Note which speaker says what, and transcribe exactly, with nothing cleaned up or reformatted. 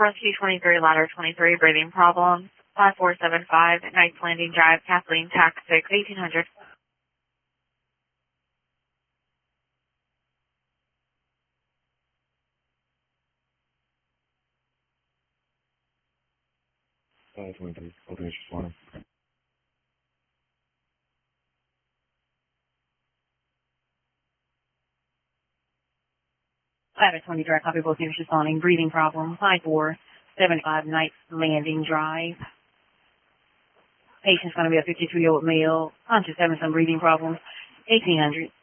Speaker 1: Rescue twenty-three, Ladder twenty-three, breathing problems. five four seven five, Knights Landing Drive, Kathleen, Tax six, eighteen hundred.
Speaker 2: Uh, twenty-three, open issue one.
Speaker 3: Ladder twenty-three, copy both units responding, breathing problems. five four seven five, Knights Landing Drive. Patient's going to be a fifty-two-year-old male, conscious, having some breathing problems, eighteen hundred.